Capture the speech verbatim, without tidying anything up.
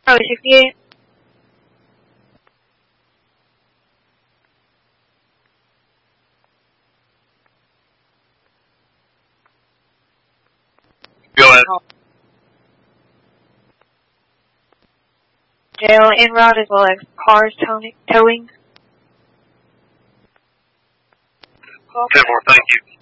Oh, sixty-eight. Go ahead. Jail in route as well as cars towing. towing. ten four, thank you.